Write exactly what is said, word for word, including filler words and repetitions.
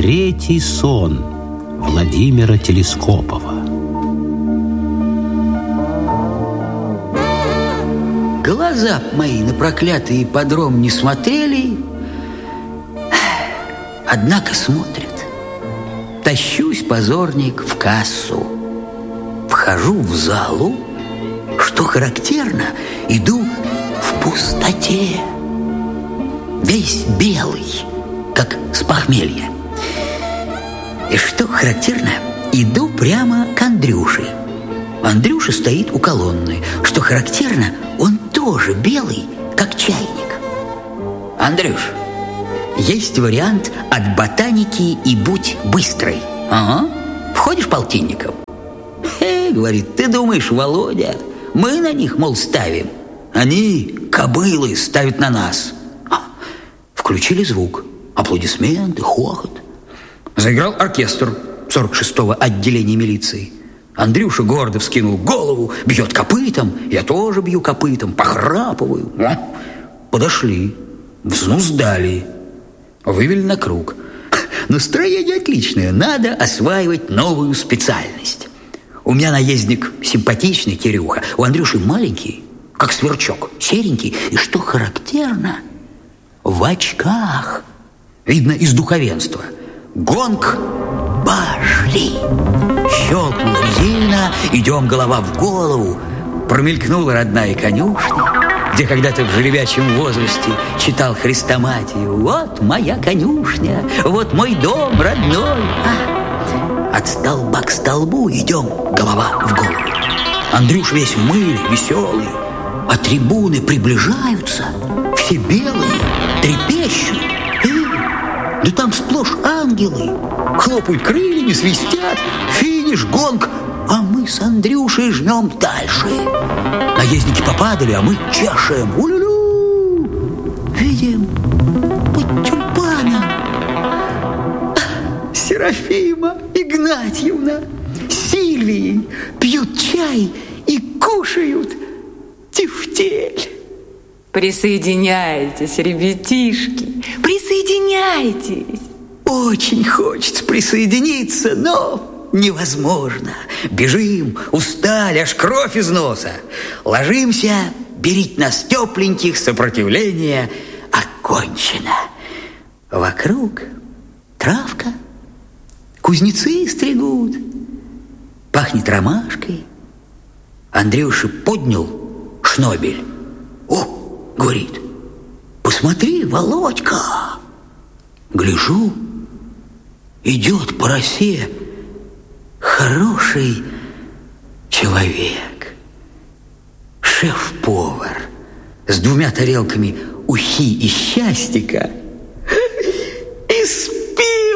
Третий сон Владимира Телескопова. Глаза мои на проклятый ипподром не смотрели, однако смотрят. Тащусь, позорник, в кассу. Вхожу в залу, что характерно, иду в пустоте. Весь белый, как с похмелья. И что характерно, иду прямо к Андрюше. Андрюша стоит у колонны. Что характерно, он тоже белый, как чайник. Андрюш, есть вариант от ботаники и будь быстрой. Ага. Входишь полтинником? Э, говорит, ты думаешь, Володя, мы на них, мол, ставим. Они, кобылы, ставят на нас. Включили звук. Аплодисменты, хохот. Заиграл оркестр сорок шестого отделения милиции. Андрюша гордо вскинул голову, бьет копытом. Я тоже бью копытом, похрапываю. Подошли, взнуздали, вывели на круг. Настроение отличное, надо осваивать новую специальность. У меня наездник симпатичный, Кирюха. У Андрюши маленький, как сверчок, серенький. И что характерно, в очках. Видно, из духовенства. Гонг, пошли. Щелкнула резина, идем голова в голову. Промелькнула родная конюшня, где когда-то в жеребячем возрасте читал Хрестоматию. Вот моя конюшня, вот мой дом родной. А, от столба к столбу идем голова в голову. Андрюш весь в мыле, веселый, а трибуны приближаются, все белые, трепещут. Эй, да там сплошь ангелы, хлопают крыльями, свистят, финиш, гонг. А мы с Андрюшей жмем дальше. Наездники попадали, а мы чешем. У-лю-лю! Видим под тюльпаном Серафима Игнатьевна с Сильвией пьют чай и кушают тефтель. Присоединяйтесь, ребятишки, присоединяйтесь. Очень хочется присоединиться, но невозможно. Бежим, устали, аж кровь из носа. Ложимся, берить нас тепленьких, сопротивление окончено. Вокруг травка, кузнецы стригут, пахнет ромашкой. Андрюша поднял шнобель. О, говорит, посмотри, Володька. Гляжу, идет по росе хороший человек, шеф-повар с двумя тарелками ухи и счастика